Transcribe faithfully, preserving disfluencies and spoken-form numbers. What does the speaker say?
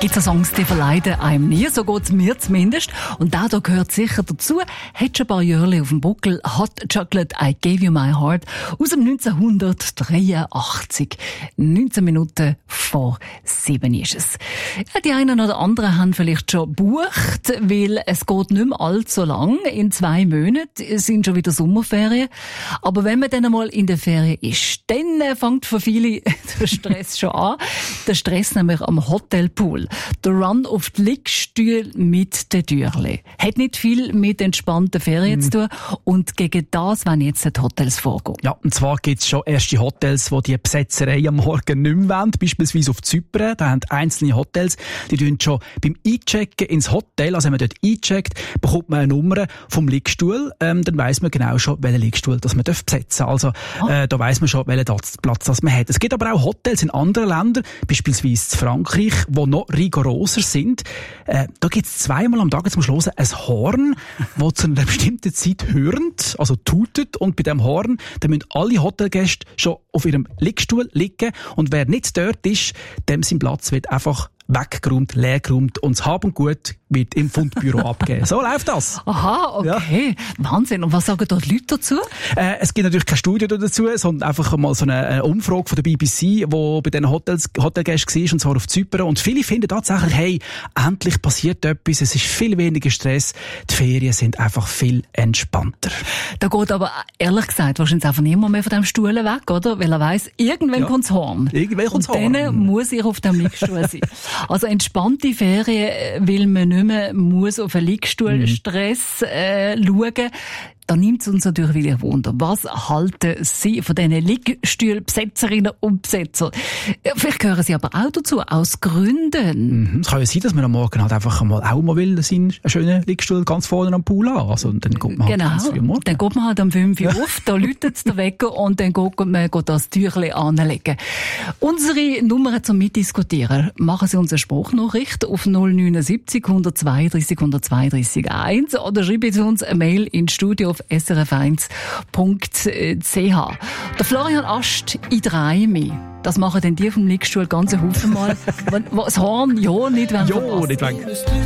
Gibt es Songs, die verleiden einem nie, so geht's mir zumindest. Und da da gehört sicher dazu, hat schon ein paar Jahre auf dem Buckel, Hot Chocolate, I Gave You My Heart, aus dem neunzehnhundertdreiundachtzig. neunzehn Minuten vor sieben ist es. Ja, die einen oder anderen haben vielleicht schon gebucht, weil es geht nicht mehr allzu lang. In zwei Monaten sind schon wieder Sommerferien. Aber wenn man dann einmal in der Ferien ist, dann fängt für viele der Stress schon an. Der Stress nämlich am Hotelpool. Der Run auf die Liegestühle mit den Türchen. Hat nicht viel mit entspannten Ferien mm. zu tun. Und gegen das wollen jetzt die Hotels vorgehen. Ja, und zwar gibt es schon erste Hotels, die die Besetzerei am Morgen nicht mehr wollen. Beispielsweise auf Zypern. Da haben einzelne Hotels, die tun schon beim Einchecken ins Hotel, also wenn man dort eincheckt, bekommt man eine Nummer vom Liegestuhl. Ähm, dann weiss man genau schon, welchen Liegestuhl das man besetzen darf. Also oh. äh, da weiss man schon, welchen Platz das man hat. Es gibt aber auch Hotels in anderen Ländern, beispielsweise in Frankreich, die noch rigoroser sind. Äh, da gibt es zweimal am Tag, jetzt muss man hören, ein Horn, das zu einer bestimmten Zeit hörend, also tutet, und bei diesem Horn, da müssen alle Hotelgäste schon auf ihrem Liegestuhl liegen, und wer nicht dort ist, dem sein Platz wird einfach weggeräumt, leergeräumt, und das Hab und Gut wird im Fundbüro abgegeben. So läuft das. Aha, okay. Ja. Wahnsinn. Und was sagen da die Leute dazu? Äh, es gibt natürlich keine Studie dazu, sondern einfach mal so eine, eine Umfrage von der B B C, wo bei den Hotels, Hotelgästen war, und zwar auf Zypern. Und viele finden tatsächlich, hey, endlich passiert etwas, es ist viel weniger Stress, die Ferien sind einfach viel entspannter. Da geht aber, ehrlich gesagt, wahrscheinlich einfach niemand mehr von diesem Stuhl weg, oder? Weil er weiss, irgendwann ja. kommt das Horn. Irgendwann kommt das Horn. Und dann muss ich auf dem Liegestuhl sein. Also entspannte Ferien, weil man nicht mehr muss auf einen Liegestuhlstress äh, schauen. Da nimmt es uns natürlich wieder Wunder. Was halten Sie von diesen Liegestuhlbesetzerinnen und Besetzer? Vielleicht gehören Sie aber auch dazu, aus Gründen. Mhm. Es kann ja sein, dass man am Morgen halt einfach mal auch mal will, seinen schönen Liegestuhl ganz vorne am Pool an. Also, dann geht man halt genau. ganz früh am Morgen. Dann geht man halt um fünf Uhr auf, da läutet der Wecker, und dann geht man geht das Tüchlein anlegen. Unsere Nummer zum Mitdiskutieren. Machen Sie uns eine Spruchnachricht auf null neun sieben null, eins zwei drei, eins zwei drei eins oder schreiben Sie uns eine Mail ins Studio auf s r f eins punkt c h. Der Florian Ast in drei mehr. Das machen denn die vom Liegestuhl ganz Haufen mal. Das Horn ja nicht, wenn ja, nicht weg.